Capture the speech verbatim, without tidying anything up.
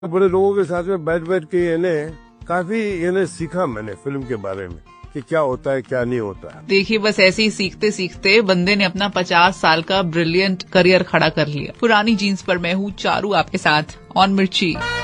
बड़े लोगों के साथ में बैठ बैठ के इन्हें काफी इन्हें सीखा मैंने फिल्म के बारे में कि क्या होता है क्या नहीं होता है। देखिए, बस ऐसे ही सीखते सीखते बंदे ने अपना पचास साल का ब्रिलियंट करियर खड़ा कर लिया। पुरानी जीन्स पर मैं हूँ चारू आपके साथ ऑन मिर्ची।